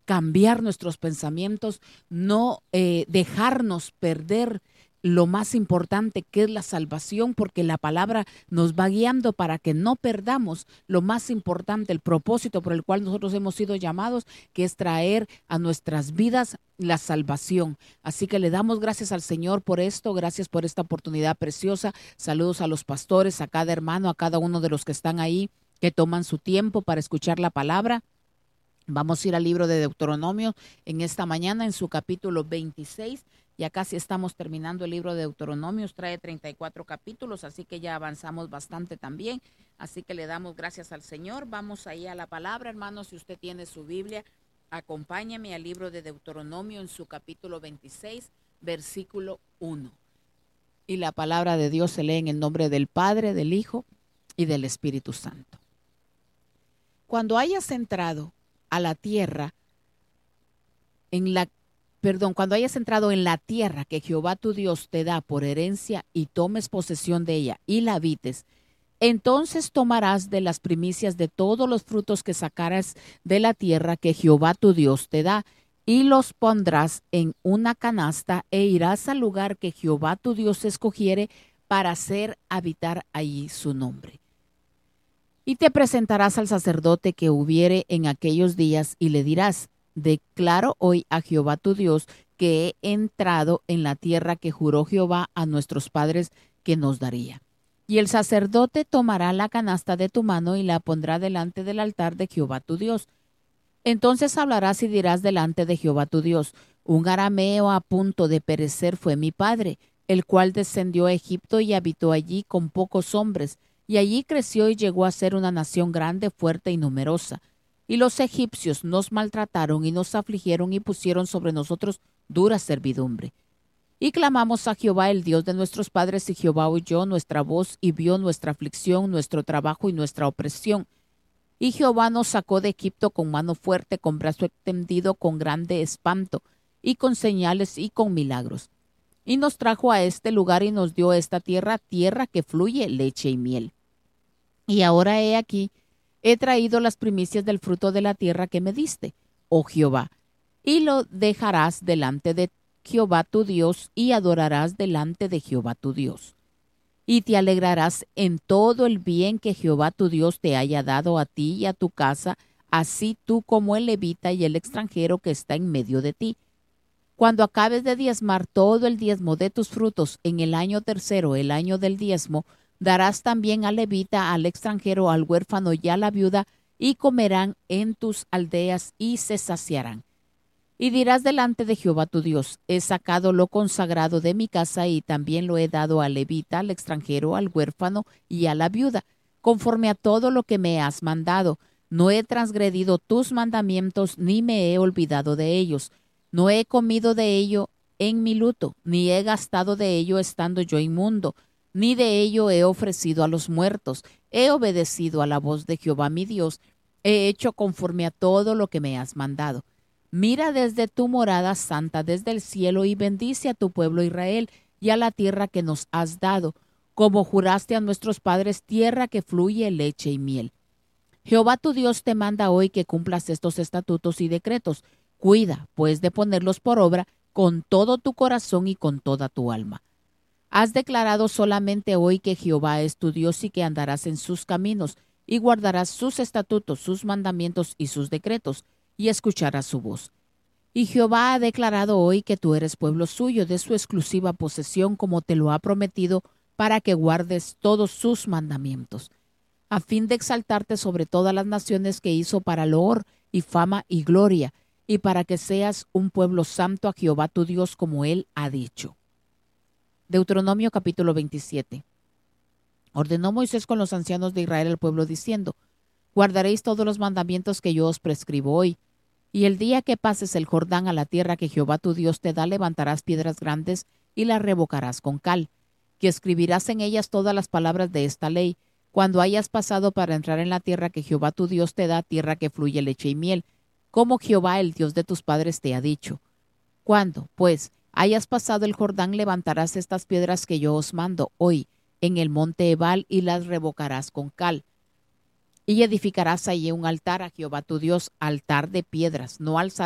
cambiar nuestros pensamientos, no dejarnos perder lo más importante, que es la salvación, porque la palabra nos va guiando para que no perdamos lo más importante, el propósito por el cual nosotros hemos sido llamados, que es traer a nuestras vidas la salvación. Así que le damos gracias al Señor por esto, gracias por esta oportunidad preciosa. Saludos a los pastores, a cada hermano, a cada uno de los que están ahí, que toman su tiempo para escuchar la palabra. Vamos a ir al libro de Deuteronomio en esta mañana, en su capítulo 26. Ya casi estamos terminando el libro de Deuteronomios, trae 34 capítulos, así que ya avanzamos bastante también. Así que le damos gracias al Señor. Vamos ahí a la palabra, hermanos. Si usted tiene su Biblia, acompáñame al libro de Deuteronomio en su capítulo 26, versículo 1. Y la palabra de Dios se lee en el nombre del Padre, del Hijo y del Espíritu Santo. Cuando hayas entrado a la tierra, cuando hayas entrado en la tierra que Jehová tu Dios te da por herencia y tomes posesión de ella y la habites, entonces tomarás de las primicias de todos los frutos que sacaras de la tierra que Jehová tu Dios te da, y los pondrás en una canasta e irás al lugar que Jehová tu Dios escogiere para hacer habitar allí su nombre. Y te presentarás al sacerdote que hubiere en aquellos días y le dirás: declaro hoy a Jehová tu Dios que he entrado en la tierra que juró Jehová a nuestros padres que nos daría. Y el sacerdote tomará la canasta de tu mano y la pondrá delante del altar de Jehová tu Dios. Entonces hablarás y dirás delante de Jehová tu Dios: un arameo a punto de perecer fue mi padre, el cual descendió a Egipto y habitó allí con pocos hombres, y allí creció y llegó a ser una nación grande, fuerte y numerosa. Y los egipcios nos maltrataron y nos afligieron y pusieron sobre nosotros dura servidumbre. Y clamamos a Jehová, el Dios de nuestros padres, y Jehová oyó nuestra voz y vio nuestra aflicción, nuestro trabajo y nuestra opresión. Y Jehová nos sacó de Egipto con mano fuerte, con brazo extendido, con grande espanto, y con señales y con milagros. Y nos trajo a este lugar y nos dio esta tierra, tierra que fluye leche y miel. Y ahora he aquí, he traído las primicias del fruto de la tierra que me diste, oh Jehová, y lo dejarás delante de Jehová tu Dios, y adorarás delante de Jehová tu Dios. Y te alegrarás en todo el bien que Jehová tu Dios te haya dado a ti y a tu casa, así tú como el levita y el extranjero que está en medio de ti. Cuando acabes de diezmar todo el diezmo de tus frutos en el año tercero, el año del diezmo, darás también al levita, al extranjero, al huérfano y a la viuda, y comerán en tus aldeas y se saciarán. Y dirás delante de Jehová tu Dios: he sacado lo consagrado de mi casa y también lo he dado al levita, al extranjero, al huérfano y a la viuda, conforme a todo lo que me has mandado. No he transgredido tus mandamientos, ni me he olvidado de ellos. No he comido de ello en mi luto, ni he gastado de ello estando yo inmundo, ni de ello he ofrecido a los muertos. He obedecido a la voz de Jehová mi Dios, he hecho conforme a todo lo que me has mandado. Mira desde tu morada santa, desde el cielo, y bendice a tu pueblo Israel y a la tierra que nos has dado, como juraste a nuestros padres, tierra que fluye leche y miel. Jehová tu Dios te manda hoy que cumplas estos estatutos y decretos. Cuida, pues, de ponerlos por obra con todo tu corazón y con toda tu alma. Has declarado solamente hoy que Jehová es tu Dios y que andarás en sus caminos y guardarás sus estatutos, sus mandamientos y sus decretos, y escucharás su voz. Y Jehová ha declarado hoy que tú eres pueblo suyo, de su exclusiva posesión, como te lo ha prometido, para que guardes todos sus mandamientos, a fin de exaltarte sobre todas las naciones que hizo para loor y fama y gloria, y para que seas un pueblo santo a Jehová tu Dios, como él ha dicho. Deuteronomio capítulo 27. Ordenó Moisés con los ancianos de Israel al pueblo diciendo: guardaréis todos los mandamientos que yo os prescribo hoy. Y el día que pases el Jordán a la tierra que Jehová tu Dios te da, levantarás piedras grandes y las revocarás con cal, que escribirás en ellas todas las palabras de esta ley, cuando hayas pasado para entrar en la tierra que Jehová tu Dios te da, tierra que fluye leche y miel, como Jehová el Dios de tus padres te ha dicho. Cuando, pues, hayas pasado el Jordán, levantarás estas piedras que yo os mando hoy en el monte Ebal y las revocarás con cal. Y edificarás allí un altar a Jehová tu Dios, altar de piedras, no alzarás